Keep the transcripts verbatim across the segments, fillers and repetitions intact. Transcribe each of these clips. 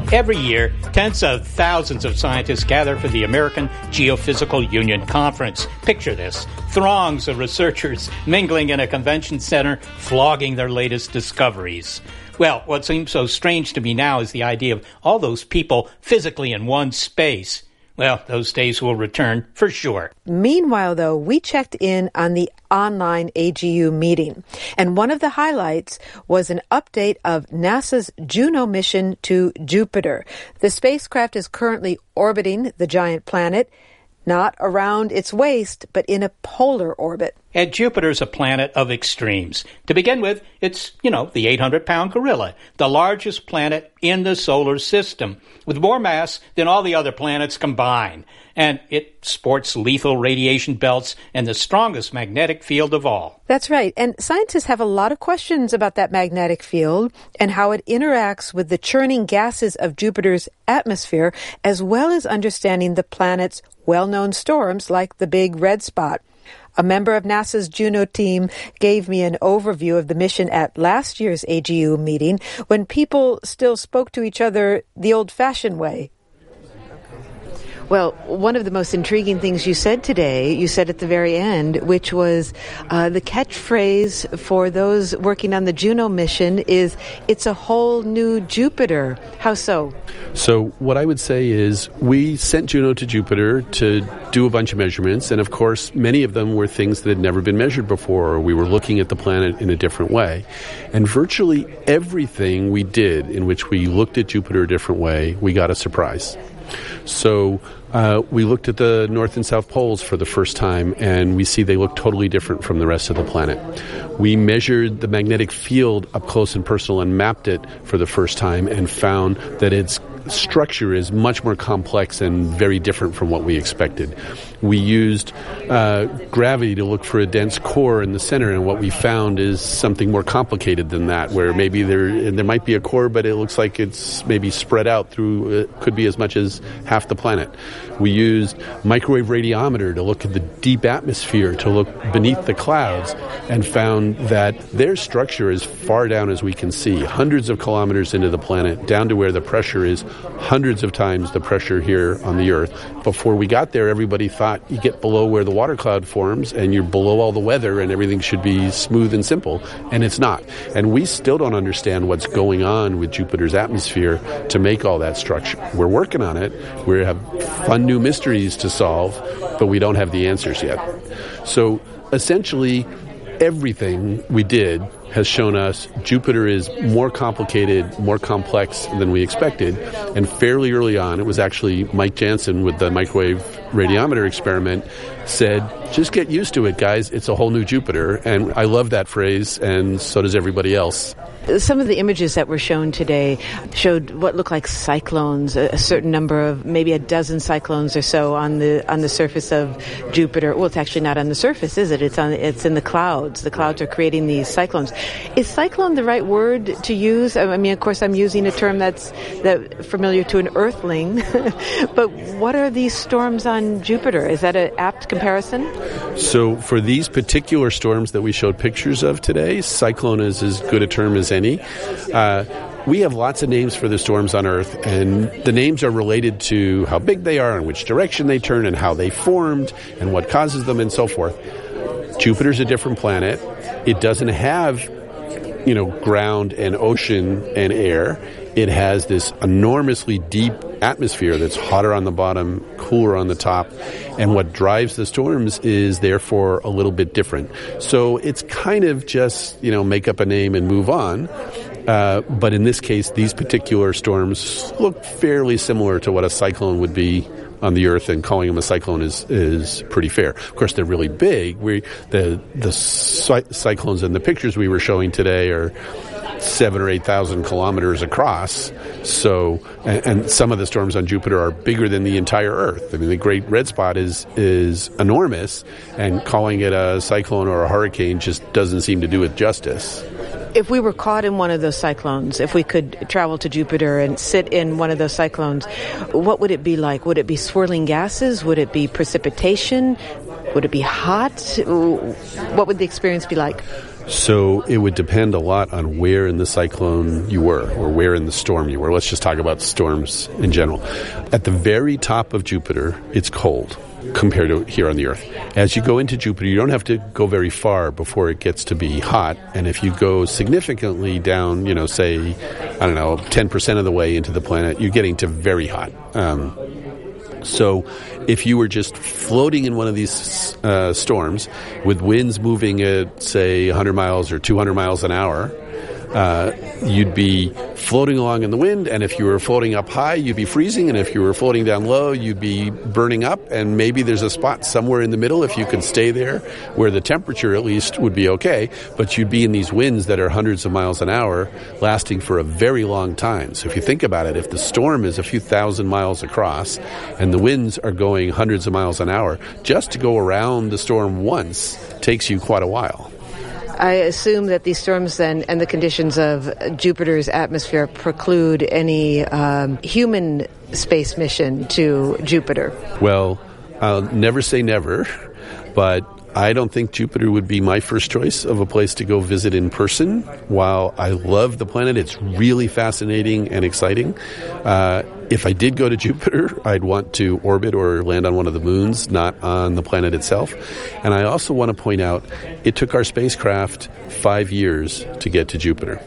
Every year, tens of thousands of scientists gather for the American Geophysical Union Conference. Picture this. Throngs of researchers mingling in a convention center, flogging their latest discoveries. Well, what seems so strange to me now is the idea of all those people physically in one space. Well, those days will return for sure. Meanwhile, though, we checked in on the online A G U meeting, and one of the highlights was an update of NASA's Juno mission to Jupiter. The spacecraft is currently orbiting the giant planet, not around its waist, but in a polar orbit. And Jupiter's a planet of extremes. To begin with, it's, you know, the eight hundred pound gorilla, the largest planet in the solar system, with more mass than all the other planets combined. And it sports lethal radiation belts and the strongest magnetic field of all. That's right. And scientists have a lot of questions about that magnetic field and how it interacts with the churning gases of Jupiter's atmosphere, as well as understanding the planet's well-known storms like the Big Red Spot. A member of NASA's Juno team gave me an overview of the mission at last year's A G U meeting, when people still spoke to each other the old-fashioned way. Well, one of the most intriguing things you said today, you said at the very end, which was uh, the catchphrase for those working on the Juno mission is, "It's a whole new Jupiter." How so? So what I would say is we sent Juno to Jupiter to do a bunch of measurements, and of course many of them were things that had never been measured before, or we were looking at the planet in a different way. And virtually everything we did in which we looked at Jupiter a different way, we got a surprise. So uh, we looked at the North and South Poles for the first time, and we see they look totally different from the rest of the planet. We measured the magnetic field up close and personal and mapped it for the first time and found that its structure is much more complex and very different from what we expected. We used uh, gravity to look for a dense core in the center, and what we found is something more complicated than that, where maybe there there might be a core, but it looks like it's maybe spread out through, it could be as much as half the planet. We used microwave radiometer to look at the deep atmosphere, to look beneath the clouds, and found that their structure is far down as we can see, hundreds of kilometers into the planet, down to where the pressure is hundreds of times the pressure here on the Earth. Before we got there, everybody thought you get below where the water cloud forms and you're below all the weather and everything should be smooth and simple, and it's not. And we still don't understand what's going on with Jupiter's atmosphere to make all that structure. We're working on it. We have fun new mysteries to solve, but we don't have the answers yet. So essentially, everything we did has shown us Jupiter is more complicated, more complex than we expected. And fairly early on, it was actually Mike Jansen with the microwave radiometer experiment said, just get used to it, guys. It's a whole new Jupiter. And I love that phrase, and so does everybody else. Some of the images that were shown today showed what looked like cyclones, a, a certain number of, maybe a dozen cyclones or so on the on the surface of Jupiter. Well, it's actually not on the surface, is it? It's on. It's in the clouds. The clouds are creating these cyclones. Is cyclone the right word to use? I mean, of course, I'm using a term that's that familiar to an Earthling. But what are these storms on Jupiter? Is that an apt comparison? So for these particular storms that we showed pictures of today, cyclone is as good a term as any. Uh, we have lots of names for the storms on Earth, and the names are related to how big they are and which direction they turn and how they formed and what causes them and so forth. Jupiter's a different planet. It doesn't have, you know, ground and ocean and air. It has this enormously deep atmosphere that's hotter on the bottom, cooler on the top, and what drives the storms is therefore a little bit different. So it's kind of just, you know, make up a name and move on. Uh, but in this case, these particular storms look fairly similar to what a cyclone would be on the Earth, and calling them a cyclone is is pretty fair. Of course, they're really big. We the the cy- cyclones in the pictures we were showing today are seven or eight thousand kilometers across. So, and, and some of the storms on Jupiter are bigger than the entire Earth. I mean, the Great Red Spot is is enormous, and calling it a cyclone or a hurricane just doesn't seem to do it justice. If we were caught in one of those cyclones, if we could travel to Jupiter and sit in one of those cyclones, what would it be like? Would it be swirling gases? Would it be precipitation? Would it be hot? What would the experience be like? So it would depend a lot on where in the cyclone you were or where in the storm you were. Let's just talk about storms in general. At the very top of Jupiter, it's cold compared to here on the Earth. As you go into Jupiter, you don't have to go very far before it gets to be hot. And if you go significantly down, you know, say, I don't know, ten percent of the way into the planet, you're getting to very hot. Um, so if you were just floating in one of these uh, storms with winds moving at, say, one hundred miles or two hundred miles an hour, Uh, you'd be floating along in the wind, and if you were floating up high, you'd be freezing, and if you were floating down low, you'd be burning up, and maybe there's a spot somewhere in the middle if you could stay there where the temperature at least would be okay, but you'd be in these winds that are hundreds of miles an hour lasting for a very long time. So if you think about it, if the storm is a few thousand miles across and the winds are going hundreds of miles an hour, just to go around the storm once takes you quite a while. I assume that these storms then and the conditions of Jupiter's atmosphere preclude any um, human space mission to Jupiter. Well, I'll never say never, but I don't think Jupiter would be my first choice of a place to go visit in person. While I love the planet, it's really fascinating and exciting. Uh, if I did go to Jupiter, I'd want to orbit or land on one of the moons, not on the planet itself. And I also want to point out, it took our spacecraft five years to get to Jupiter.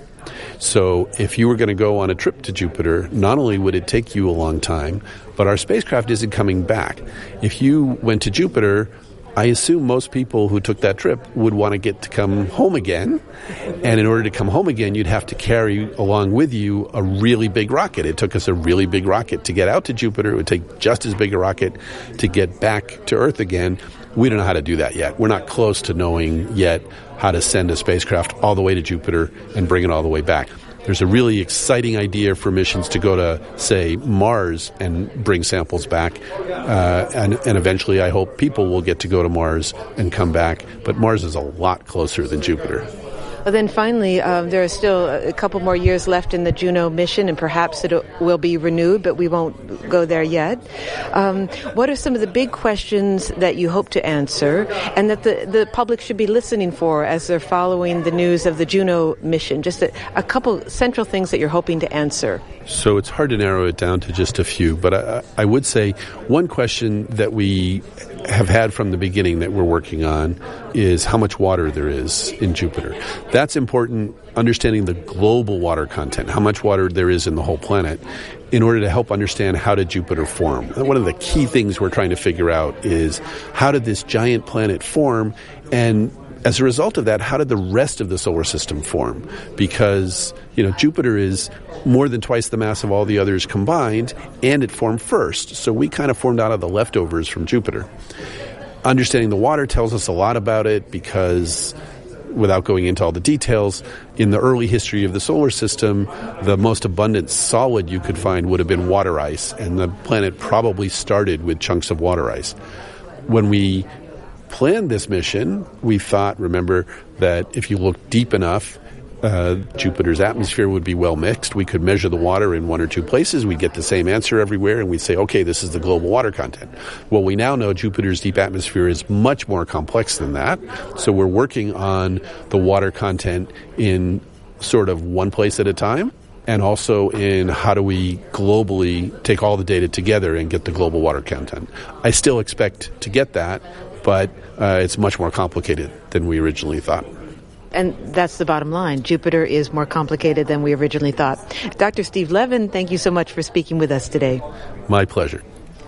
So if you were going to go on a trip to Jupiter, not only would it take you a long time, but our spacecraft isn't coming back. If you went to Jupiter, I assume most people who took that trip would want to get to come home again. And in order to come home again, you'd have to carry along with you a really big rocket. It took us a really big rocket to get out to Jupiter. It would take just as big a rocket to get back to Earth again. We don't know how to do that yet. We're not close to knowing yet how to send a spacecraft all the way to Jupiter and bring it all the way back. There's a really exciting idea for missions to go to, say, Mars and bring samples back. Uh, and, and eventually, I hope people will get to go to Mars and come back. But Mars is a lot closer than Jupiter. Well, then finally, um, there are still a couple more years left in the Juno mission, and perhaps it will be renewed, but we won't go there yet. Um, what are some of the big questions that you hope to answer and that the, the public should be listening for as they're following the news of the Juno mission? Just a, a couple central things that you're hoping to answer. So it's hard to narrow it down to just a few, but I, I would say one question that we have had from the beginning that we're working on is how much water there is in Jupiter. That's important, understanding the global water content, how much water there is in the whole planet, in order to help understand how did Jupiter form. One of the key things we're trying to figure out is how did this giant planet form, and as a result of that, how did the rest of the solar system form? Because, you know, Jupiter is more than twice the mass of all the others combined, and it formed first. So we kind of formed out of the leftovers from Jupiter. Understanding the water tells us a lot about it because, without going into all the details, in the early history of the solar system, the most abundant solid you could find would have been water ice, and the planet probably started with chunks of water ice. When we planned this mission, we thought, remember, that if you look deep enough, uh, Jupiter's atmosphere would be well mixed. We could measure the water in one or two places. We'd get the same answer everywhere, and we'd say, okay, this is the global water content. Well, we now know Jupiter's deep atmosphere is much more complex than that. So we're working on the water content in sort of one place at a time, and also in how do we globally take all the data together and get the global water content. I still expect to get that, but uh, it's much more complicated than we originally thought. And that's the bottom line. Jupiter is more complicated than we originally thought. Doctor Steve Levin, thank you so much for speaking with us today. My pleasure.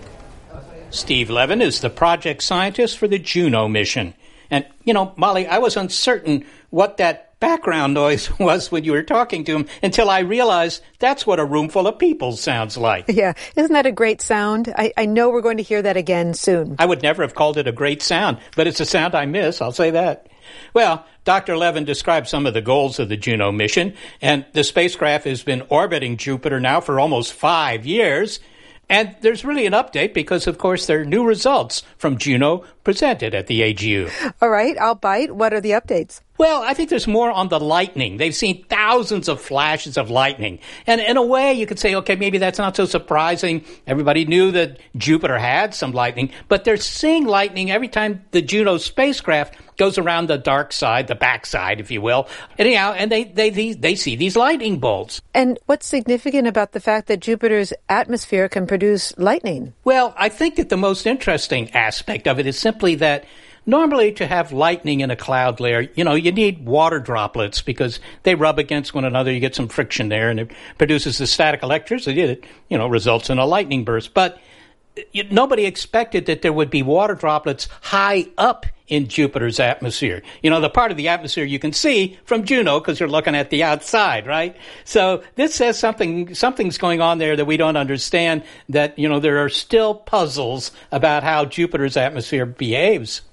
Steve Levin is the project scientist for the Juno mission. And, you know, Molly, I was uncertain what that background noise was when you were talking to him until I realized that's what a room full of people sounds like. Yeah, isn't that a great sound? I, I know we're going to hear that again soon. I would never have called it a great sound, but it's a sound I miss, I'll say that. Well, Doctor Levin described some of the goals of the Juno mission, and the spacecraft has been orbiting Jupiter now for almost five years. And there's really an update because, of course, there are new results from Juno presented at the A G U. All right, I'll bite. What are the updates? Well, I think there's more on the lightning. They've seen thousands of flashes of lightning. And in a way, you could say, okay, maybe that's not so surprising. Everybody knew that Jupiter had some lightning, but they're seeing lightning every time the Juno spacecraft goes around the dark side, the backside, if you will. Anyhow, and they, they, they, they see these lightning bolts. And what's significant about the fact that Jupiter's atmosphere can produce lightning? Well, I think that the most interesting aspect of it is simply that normally to have lightning in a cloud layer, you know, you need water droplets because they rub against one another. You get some friction there and it produces the static electricity that, you know, results in a lightning burst. But you, nobody expected that there would be water droplets high up in Jupiter's atmosphere. You know, the part of the atmosphere you can see from Juno because you're looking at the outside, right? So this says something, something's going on there that we don't understand, that, you know, there are still puzzles about how Jupiter's atmosphere behaves.